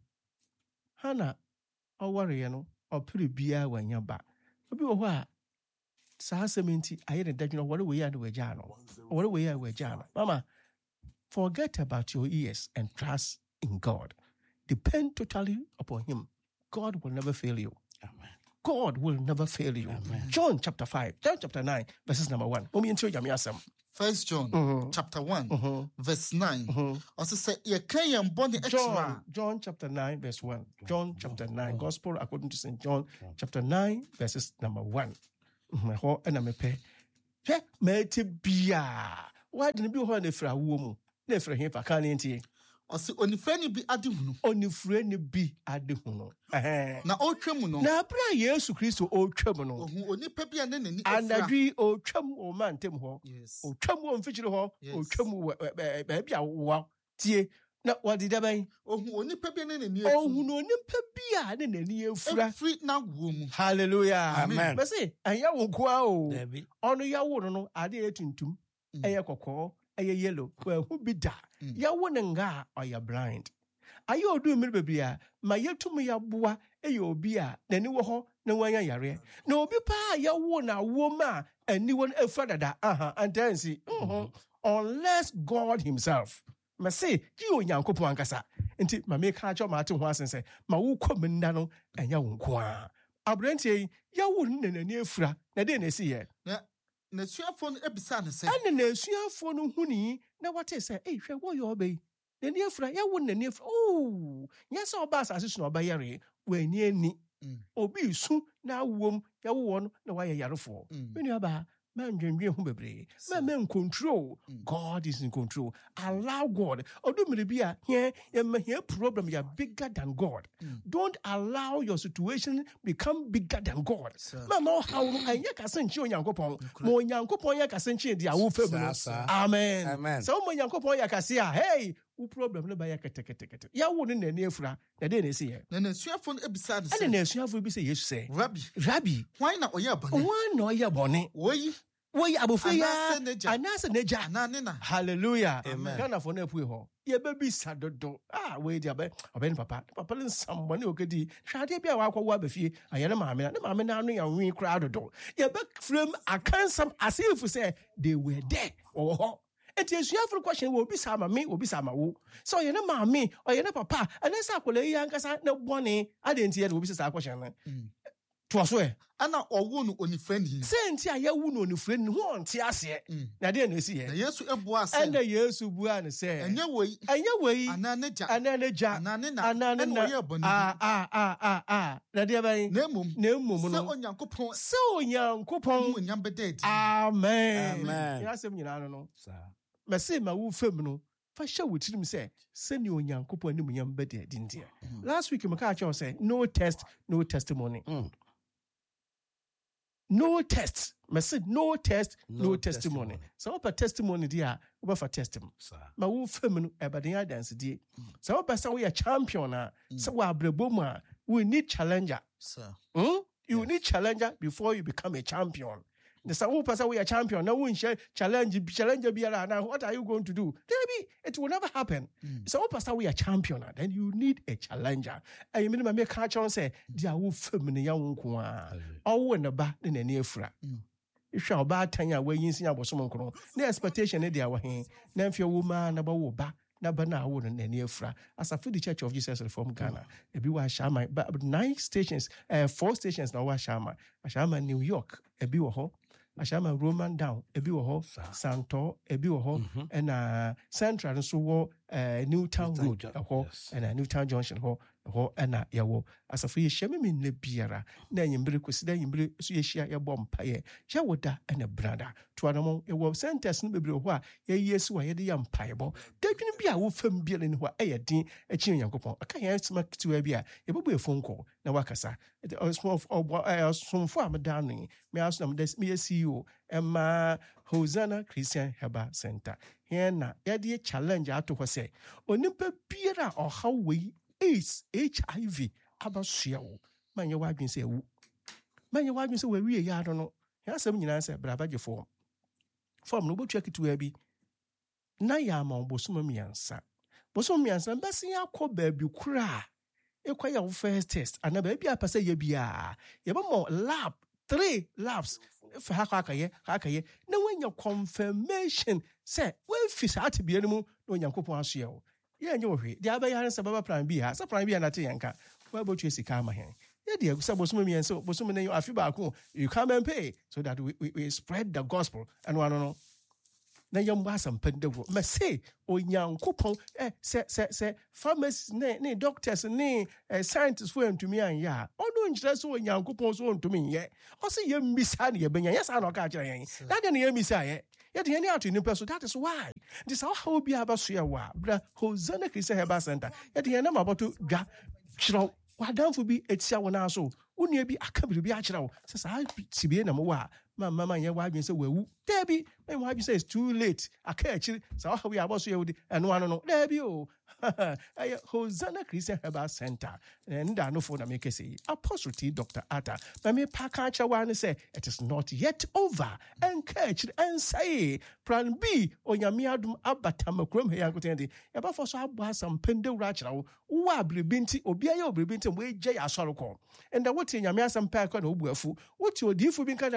Hana ɔware no ɔpere bia wanya ba. Obi wo ho a saa asɛm nti ayɛ ne dadwene ɔware we ya ne wagya no. Ɔware we ya wagya no. Mama, forget about your ears and trust in God. Depend totally upon Him. God will never fail you. Amen. God will never fail you. Amen. John chapter five, John chapter nine, verses number one. Omi ntio jami asem. First John Mhm. chapter one Mhm. verse nine Mhm. also say ye can ye body extra John, John chapter nine, verse one. John chapter nine, Gospel according to Saint John chapter nine, verses number one. Mhm. Ho ena mepe. Hwe mete bia. Why didn't be ho na fra wo mu? Na fra he fa kan ntie. also onifrani bi ade hunu Onifure ne bi ade hu no. Eh. na otwam no Na bra Yesu Kristo otwam no. ohu onipa bi ane nani afra Anadwi otwam o mantem ho. yes Otwam o mfikyire ho. Yes. Otwam ba bia wo tie. Na wadi da ban. ohu onipa bi ane nani Ohun no nimpa bi a ne nani efura. free na wo mu Hallelujah. Amen. But say, anya wo ko a o. David. Ono ya wo no no ade etuntum. Mm. Eye kokko, eye yellow. Well, who be da? Mm. Ya wo ne nga or ya blind. Aye odu mmiri bebre a ma yetum ya boa eye obi a nani wo ho na wanya yare. Na obi pa ya wo na wo ma ani won efra dada aha antansi. Mhm. unless God himself. Ma say, you Yankopon ankasa. Nti ma me ka cho ma ate ho asen se, ma wo kwam nda no enya wo nko a. Abrante ya wo nnani afura. Na de na si ye. Na na suafo no ebisa ne se. Ana na suafo no huni na wate se, eh hwe wo yo be. Nani afura ya wo nnani afura. Oh, yes oba asase so na oba yare, we ani ani. Obi su na wom ya wo no na wa ye yarefo. Menu aba man dwendwe hu bebre. Man man control. God is in control. Allow God. Odo me bi a here your problem you are bigger than God. Don't allow your situation become bigger than God. Man no how anya ka senchi onyankopon. Mo onyankopon ya ka senchi dia wo fam no. Amen. Amen. So mo onyankopon ya ka se a hey wo problem no ba ya kete kete kete. Ya wo no na ni afura. Na de na se ye. Na na suafo no ebisa ne se. Ana na suafo bi se Yesu se. Rabbi. Rabbi. Why na oye bone? Why no oye bone? Oyi. Wey abofia Anase anase neja ananena. Hallelujah. Amen. Ghana for na pu ho. Ye baby sadodo. Ah we dia be oben papa. Papa len somebody okedi. Hwade bia wa akwa abafie. Ayere maame na maame na anu ya nwi kra dodo. Ye be frame akansam as if say they were there. Oh ho. Enti esuafo question wo bisa ma me, wo bisa ma wo. So ye na maame, or ye na papa, anasa akola yi ankasa na bone. Ade enti ye wo bisa sa question na. To so e ana owo no onifrani senti a yawu no onifrani ho onte ase na de na si ye na Yesu ebu ase and Yesu bua ne se enye wei enye wei ananeja ananeja ananena ananena ah ah ah ah ah na de ban na mum na mum no se onyankopon se onyankopon onyam bededi amen Amen. ya sem nyina no no Sir. me se ma wo fam no fa hye wotirim se se ni onyankopon ni munyam bededi ndia last week me ka cha say no test no testimony Mm. No test. I said no test, no, No testimony. testimony. So what testimony dia? What for testimony? Sir. Ma wo fam ebadenya dance die. So what person we a champion na. So we abrebo mu a, we need challenger. sir Hmm? You Yes. need challenger before you become a champion. The some person we a champion now we share challenge challenger biara now what are you going to do? Maybe it will never happen. So what person we a champion na, then you need a challenger. And you mean me catch on say dia wo fam ne ya wo nko a. Owo ne ba ne nani afura. If you are bad tanya where you see about someone, no expectation in their way. Then if your woman about ba, na ba na wo ne nani afura. As a for the Church of Jesus Reform Ghana, ebi wa shama, but nine stations, uh, four stations na wa shama. Ashama New York, ebi wo ho. Ashama Roman Down, ebi wo ho. Santo, ebi wo ho. And uh, Central nso wo uh, Newtown Newtown Road, Ju- ho. yes. And uh, Newtown Junction ho. Ho ɛna yɛwɔ asafo yɛ hyɛ me ne biara na nyimbere kwesi da nyimbere so yɛ hyia yɛbɔ mpaeɛ hyɛ wo da ɛna brada toanamo yɛwɔ centers no bebree hɔ a yɛyɛ si wa yɛde yɛ mpaebɔ dadwene bi a wofam biara ne hɔ a ɛyɛ din akyi Onyankopɔn aka yɛn sema ketewa bi a yɛbɛbɔ ɛfo nkɔ na wakasa ɔsomfo a meda no yi me aso na meyɛ C E O ɛma Hosanna Christian Herbal Center yɛn na yɛde challenge ato hɔ sɛ onipa biara a ɔhaw wei AIDS, H I V, abasua wo. Man ye wadwin sɛ wu. Man ye wadwin sɛ wawie ya do no. Ya asɛm nyinaa sɛ bra bagye form. Form no botua ketewa bi. Na ya ma bosom miansa. Bosom miansa mbɛse ya akɔ baabi kura. Ekwa ya wo first test. Ana baabi apasa ye bia. Ye ba mo lab three labs. Fa ha ka akaye, ha akaye. Na wanya confirmation sɛ we fi sa atebie no mu na Onyankopɔn asoa wo. Yeah, you hear. The other hand, Sababa plan B has a plan B and a Tianka. Why about you, Sikama here? Yeah, dear, Sabosumi and so, Bosumi, you are Fibaco. You come and pay so that we, we, we spread the gospel and one on. Na yam wasam pendevo. Me say, o young coupon, eh, say, say, say, farmers, ne, ne, doctors, ne, eh, scientists for him to me and ya. Oh, no interest so young coupons on to me, yeah. Or say, you miss Honey, yes, I know, catch a yang. That didn't hear me say, yet the any out in person, that is why. This how how be about Suya wa, bra, Hosanna Christian Herbal Center. Yet the end about to ga, chrow, what down for be at Sawana so. Wouldn't you be a couple be actual? Says I see be no more. My mamma, your wife, and say, well, Debbie, my wife says too late. I catch it. So how we are about to and one no, Debbie, oh, Hosanna Christian Herbal Center. And I know for the make say, Apostle T. Doctor Atta, but me Pakacha one say, it is not yet over. And catch it and say, Plan B, or Yamiadum Abatamacrum here, Cotendi, about for so some pendle ratchel, Wabri Binti, or Bia Binti, way Jay Asoroko. And the what in Yamia some pack on Obuafu, what you do for being kind of baby, ya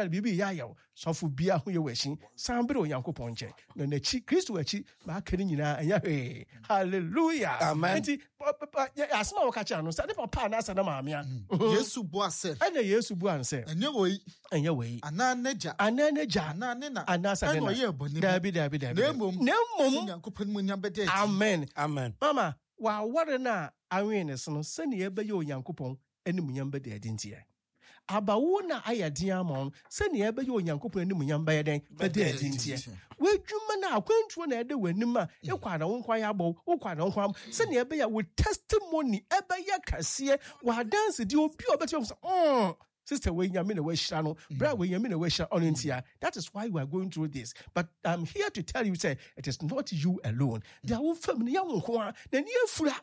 yɛ sɔfo bia ho yɛ w'akyi san bere onyankopɔn nkyɛn na n'akyi kristo akyi ma aka ne nyinaa ɛnyɛ hwee hallelujah Amen. nti asɛm a wɔka kyerɛ no sɛ ne papa anaasɛ ne maame a Yesu boa sɛ ɛna yesu bua no sɛ ɛnyɛ wɔ yi ɛnyɛ wei anaa n'agya anaa n'agya anaa ne na anaasɛ ne ɛna na ɔyɛ bɔne bi daabi daabi daabi na mmom na sɛ mmom Nyankopɔn mu nya bɛda akyi amen Amen. mama waware no a awee ne so no sɛnea ɛbɛyɛ onyankopɔn animuonyam bɛda adi ntiɛ abawo na ayɛ den ama no sɛnea ɛbɛyɛ onyankopɔn animuonyam bɛyɛ den bɛda adi ntiɛ w'adwuma no akwantuo na ɛda w'anim a ɛkɔ ana wo nkwa yɛ abɔ wokɔ ana wo nkwa sɛnea ɛbɛyɛ wo testimony ɛbɛyɛ kɛseɛ w'adansedie obi a ɔbɛtumi sɛ mm sister we nyame na wahyira no bra we nyame na wahyira ɔno ntia that is why we are going through this but I'm here to tell you say it is not you alone there are family ya wo nko a na ni afura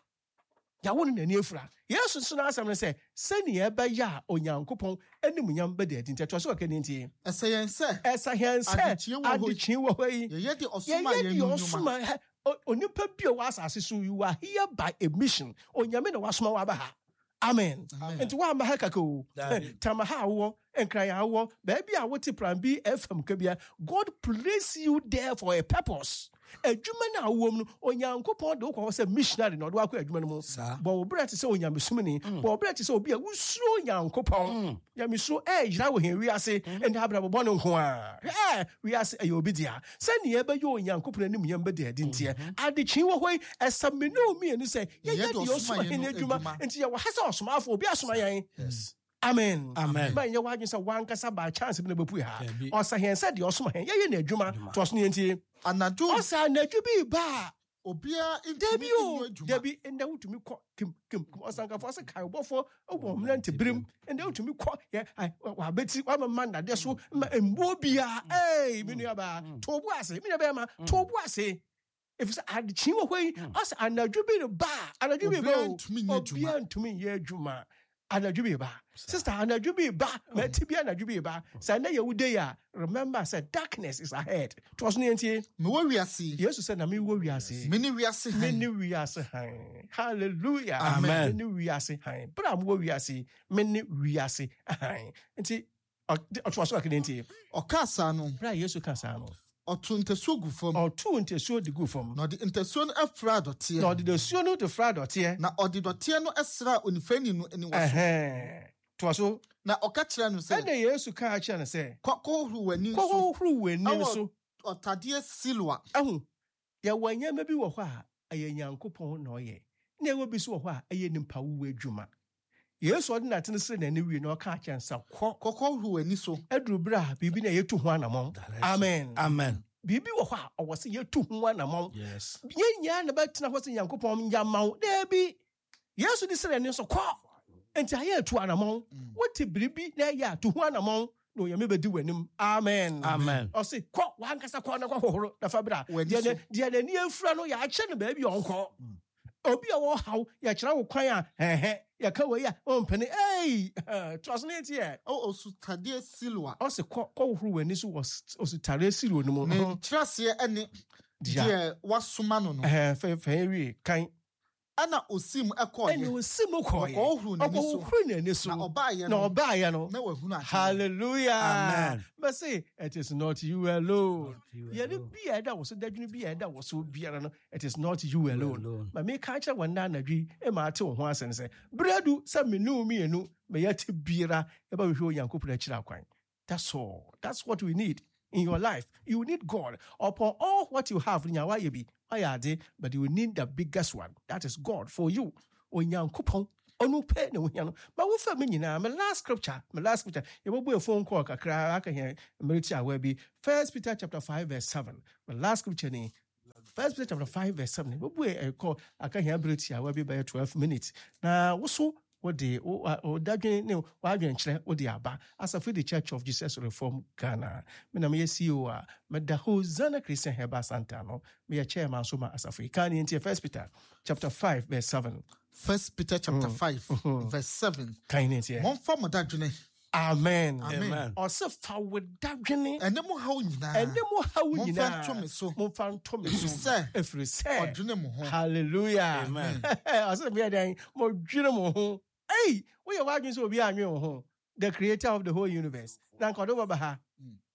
ya wo na ni afura yesu so na asɛm no sɛ sɛnea ɛbɛyɛ a onyankopɔn animuonyam bɛda adi ntia to so ɔka ne ntie ɛsɛ yɛn sɛ ɛsa hɛn sɛ Adekyeɛ wɔ hɔ yi. adekyeɛ wɔ hɔ yi yɛyɛ de ɔsoma yɛyɛ yɛn deɛ nnwuma ɔsoma hɛ- o- onipa bi a wɔ asase so you are here by a mission onyame na wasoma waba ha amen Amen. nti woamba ha kaka o Dabi. tama ha awɔ nkran awɔ baabi a wote plan b fm ka bia god place you there for a purpose adwuma no a wowɔ mu no onyankopɔn de wokɔ hɔ sɛ missionary na ɔde wakɔ adwuma no mu Saa. bɔ wo berɛ te sɛ onyamesomni bɔ wo berɛ te sɛ obi a wosuro onyankopɔn nyamesuro ɛyera wɔ hɛ wiase ɛnde abrabɔbɔ no nko a ɛ wiase ɛyɛ obi dea sɛnea ɛbɛyɛ onyankopɔn anim nyam bɛda adi nteɛ adekyi wɔ hɔ yi ɛsɛ me ne omienu sɛ yɛyɛ Yɛyɛ de deɛ ɔsoma ɔsoma yɛn hɛ no no adwuma adwuma. nti yɛwɔ ha sɛ ɔsomafo obi asoma yɛn Yes. amen Amen. ba nyɛ wadwen sɛ wankasa by chance bi na bɛpue ha Dabi. ɔsɛ hɛn sɛ deɛ ɔsoma hɛn yɛyɛ no adwuma to ɔso no yɛntie anadwo ɔsɛ anadwo bi ba a obiara dabi ntumi o nyɛ adwuma dabi ndɛ wotumi kɔ kim kim kim ɔsankafoɔ sɛ kaebɔfoɔ wɔ mmerante berem ndɛ wotumi kɔ yɛ ai, wa- wabɛti wamama nnadeɛ so ma mbuo bia ei me nuabaa to bo ase me nuabɛɛ ma to bo ase ɛfiri sɛ adekyi wɔ hɔ yi ɔsɛ anadwo bi ne ba a anadwo bi ba Obiara o ntumi nyɛ adwuma. obiara ntumi nyɛ adwuma anadwo bi ba sister anadwo bi ba mati bi anadwo bi ba sɛ ɛnɛ yɛ wo day a remember sɛ darkness is ahead to ɔso no yɛntie mewɔ wiase yi yesu sɛ na mewɔ wiase mene wiase han mene wiase han hallelujah Amen. mene wiase han bere a mowɔ wiase yi, mene wiase han nti ɔde- ɔtoa so akene nti ɔka saa no bere a yesu ka saa no ɔto ntasuo gu fam ɔtoo ntasuo de gu fam na ɔde ntasuo no afra dɔteɛ na ɔde nasuo no de fra dɔteɛ na ɔde dɔteɛ no ɛsra onifani no aniwa so ɛhɛn toa so na ɔka kyerɛ no sɛ ɛna yesu kaa kyerɛ no sɛ kɔ kɔhoro w'ani so kɔhorohoro w'ani no ɛwɔ so ɔtadeɛ siloa ɛho yɛwɔ nneɛma bi wɔ hɔ a ɛyɛ nyankopɔn na ɔyɛ na ɛwɔ bi so wɔ hɔ a ɛyɛ nipa wowo adwuma yesu ɔde natene sere n'ani wie na ɔka kyerɛ nsa kɔ kɔ kɔhoro w'ani so aduru bere a biribi na yɛtu ho anammɔn amen Amen. biribi wɔ hɔ a ɔwɔ sɛ yɛtu ho anammɔn Yes. yɛn nyinaa na bɛtena hɔ sɛ nyankopɔn nyama wo daabi yesu de sere n'ani so kɔ enti ayɛ atu anammɔn wote biribi na ɛyɛ atu ho anammɔn na onyame bɛdi w'anim amen Amen. ɔse kɔ wankasa kɔ na kɔhohoro nafa berɛ a W'ani deɛ so. ne- deɛ n'ani afura no yɛakyɛ no baabi a ɔnkɔ obi a wɔhaw yɛkyerɛ wo kwan a hɛhɛ yɛka wei a ɔmpene ei toa so ne ɛtiɛ ɛwɔ osutadeɛ siloa ɔse kɔ kɔhohoro w'ani so wɔ s- osutare siro no mu ne Mhm. nkyerɛseɛ ɛne Dia. deɛ wasoma no no Ɛhɛ, fɛ fɛ wie kan ɛna osim ɛne ɛkɔɔyɛ osi mu kɔɔyɛ ɔkɔhohoro n'ani so ɔkɔhohoro n'ani so na ɔbaayɛ na no ɔbaayɛ no na wahunu ade hallelujah Amen. but say it is not you alone you yɛne alone. bi a ɛda wɔ so dadwene bi a ɛda wɔ so biara no it is not you alone alone. ma meka kyerɛ wɔn nna anadwi ma ate wo ho asɛm sɛ berɛdu sɛ mene wo mmienu mɛyɛ te biara yɛbɛhwehwɛ onyankopɔn akyiri akwan that's all that's what we need in your life you need God upon all what you have nyawa yɛ bi ayɛ ade but you need the biggest one that is God for you onyankopɔn ɔno pɛ na wohia no ma wofa me nyinaa me last scripture me last scripture yɛbɛbɔ a phone call kakra aka hɛ mmerɛ awa bi first Peter chapter five verse seven me last scripture ni first Peter chapter five verse seven yɛbɛbɔ a call aka hɛ mmerɛ awa bi bɛyɛ twelve minutes na woso wode wodadwene ne wadwenkyerɛ wode aba asafo the Church of Jesus Reform Ghana me na meyɛ C E O a meda Hosanna Christian Herbal Center no meyɛ chairman so ma asafo yi ka ne nti first Peter chapter five verse seven First Peter chapter five verse seven kan ne nti momfa mo dadwene amen Amen. ɔsɛ fa wo dadwene ɛne mo haw nyinaa ɛne mo ha wo momfa nyinaa nto me so momfa nto me so Sɛ, ɛfiri sɛ ɔdwene mo ho hallelujah Amen. ɔsɛ bɛyɛ dɛn modwene mo ho ei woyɛ w'adwene sɛ obi anwe wo ho the creator of the whole universe na nka ɔde wɔba ha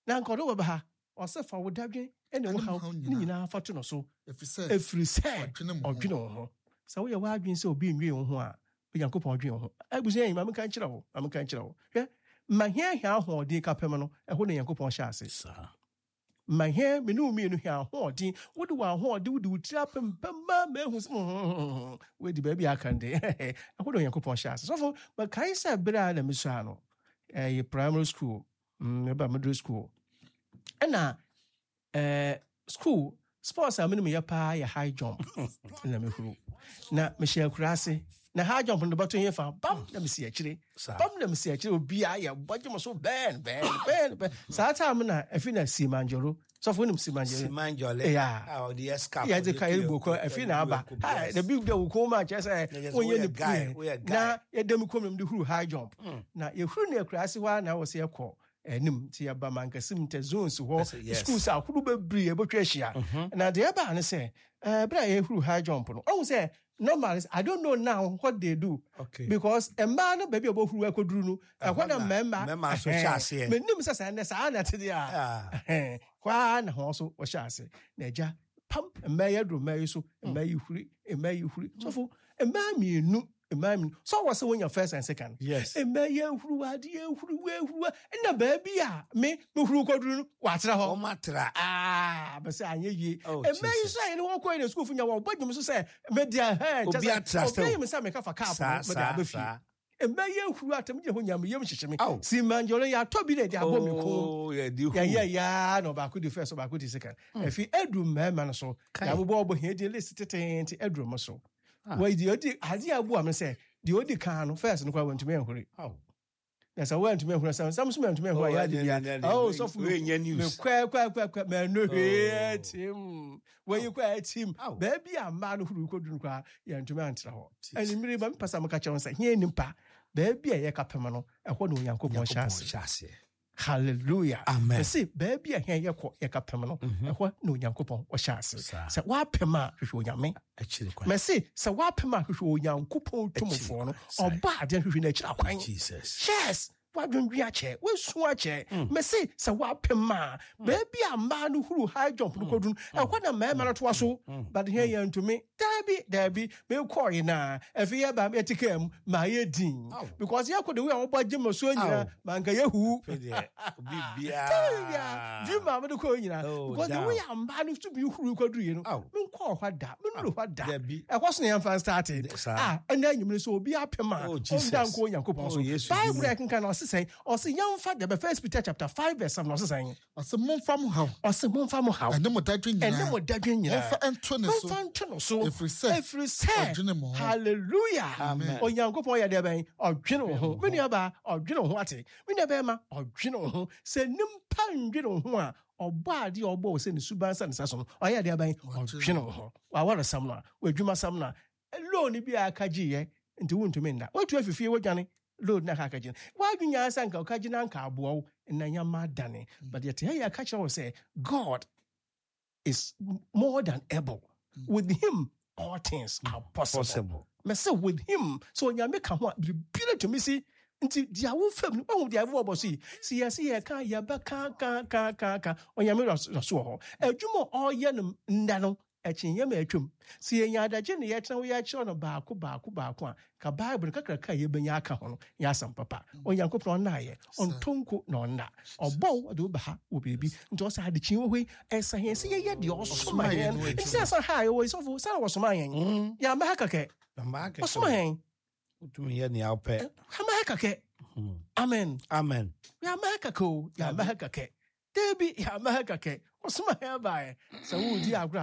na nkodo wo ba ha o se fa wo dadwen ene wo ha ni nyina fa to no so If you say, efiri se odwene wo ho sa wo ye wa adwen se obi nwe wo ho a Yankopon adwen wo ho abusu yin ma me kan kire wo ma me kan kire wo hwe ma hia hia ho odi kapem no eho ne Yankopon hya ase sa ma hia me no mi no hia ho odi wo de wa ho odi wo de utri apem bamba ma ehu we di ba bi akande eho ne Yankopon hya ase so fo ma kai sa bra na me so ano eh primary school mm ba middle school na eh school sports a me ya pa ya high jump na me huru na me share kurase na high jump no bato here fa bam na me si akire bam na me si akire obi a ya boje mo so ben ben ben ben sa time na afi na Simanjoro so for nim Simanjoro Simanjoro yeah ah the escape yeah the kai boko afi na aba the big day ko ma che say onye ni guy na ya dem ko me huru high jump na ye huru na kurase wa na wo se yakọ enim ti ya ba mankasim te zones ho schools a huru bebre e botwa hia na de ba ne say eh bra ye huru high jump no o say normally I don't know now what they do okay because a man baby obo huru akoduru no e kwa na member member so chase me nim say say na say na te dia eh kwa na ho so wo chase na eja pam emaya dro mayi so emaya huri emaya huri so fo emaya mienu Imam, so was when your first and second. Yes. A mayor who had you who were and the baby, me who could do what's a home matter. Ah, but say, ye, a mayor say, no one quite a school for your body, must say, media head, just be a trust. I am some make a cup, but I be fair. A mayor who at me when you're young, oh, see, man, you're a toby that you're oh, yeah, yeah, yeah, no, but could you first or could you second? If you Edrum, man, so I will bob here, the list to Edrum muscle. Why the odi adi abu am say the odi kan no first no kwa went to me hore oh yes I went to me hore some some to me hore ya dia oh so for we news kwa kwa kwa me no he team where you kwa team baby am no huru kodun kwa ya ntumi antra ho ani miri ba mpasa maka che won say he nimpa baby a ye kapem no e ho no Yankopon chance hallelujah amen see baby a here yakọ yakapem no ehọ na Onyankopon o chance se wa pem a hwehwe onyame akire kwa me see se wa pem a hwehwe Onyankopon tumfo no oba ade hwehwe na akira kwan Jesus yes wa dwendwe ache we su ache me see se wa pem a baby a ma no huru high jump no kodun ehọ na ma ma no to so but here you to me dabi dabi me call you na efi ya ba etikam ma ye din because ya ko de we oba gym so nyina man ka yehu bibia di ma me ko nyina because the way am ba no to be huru koduru yi no me call hwa da me no hwa da e ko so na yan fan started ah and then you so obi apem a on dan ko Yankopon so Bible I can can o say o say yan fa the first Peter chapter five verse seven o say o say mon fa mo haw o say mon fa mo haw ene mo dadwen nyina ene mo dadwen nyina o fa ento ne so o fa ento no so every say every say hallelujah amen Onyankopon ya de ben odwene wo ho me nuaba odwene wo ho ate me nuaba ma odwene wo ho se nimpa ndwene wo ho a obo ade obo se ne suban sa ne saso o ya de ben odwene wo ho wa wara sam na wadwuma sam na loan bi aka giye nti wuntumi nda watu afifie wodwane load na aka giye wadwunya sa nka aka gina nka abo na nyama dane but yet here ya catch us say God is more than able with him all things are possible. possible. Me say with him, so you make a one be to me see until dia wo fam no dia wo bo see see ya see ya ka ya ba ka ka ka ka ka onya me so ho adwumo oye no nda no echin ya ma atwam see ya adaje ne ya tena wo ya kire no baako baako baako a ka Bible kakra ka ye benya aka ho no ya sam papa Onyankopon na ye on tonko no nda obo de wo ba ha wo bebi nti o sa ade chin wo hwe esa he se ye ye de o so ma ye nti sa ha yo so fo sa wo so ma ye ya ma haka ke ma haka so ma ye utumi ye ni awpe ha ma haka ke amen amen ya ma haka ko ya ma haka ke debi ya ma haka ke o so ma ye ba ye sa wo di agura